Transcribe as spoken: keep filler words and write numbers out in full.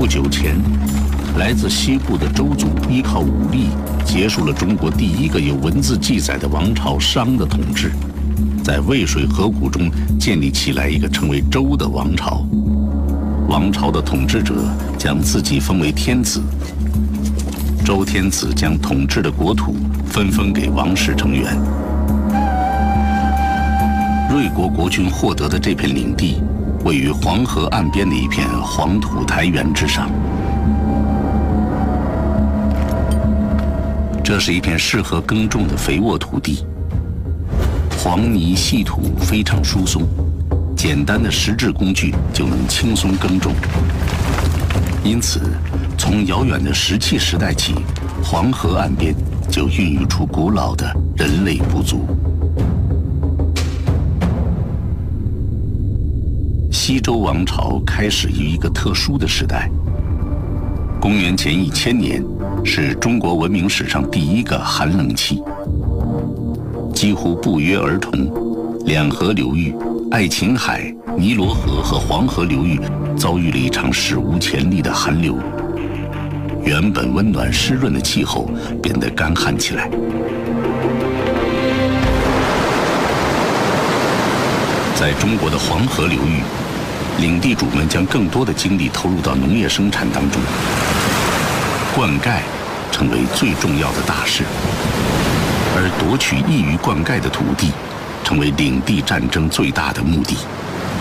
不久前，来自西部的周族依靠武力结束了中国第一个有文字记载的王朝商的统治，在渭水河谷中建立起来一个称为周的王朝。王朝的统治者将自己封为天子，周天子将统治的国土分封给王室成员。瑞国国君获得的这片领地，位于黄河岸边的一片黄土台原之上。这是一片适合耕种的肥沃土地，黄泥细土非常疏松，简单的石质工具就能轻松耕种。因此，从遥远的石器时代起，黄河岸边就孕育出古老的人类部族。西周王朝开始于一个特殊的时代。公元前一千年是中国文明史上第一个寒冷期，几乎不约而同，两河流域、爱琴海、尼罗河和黄河流域遭遇了一场史无前例的寒流，原本温暖湿润的气候变得干旱起来。在中国的黄河流域，领地主们将更多的精力投入到农业生产当中，灌溉成为最重要的大事，而夺取易于灌溉的土地，成为领地战争最大的目的。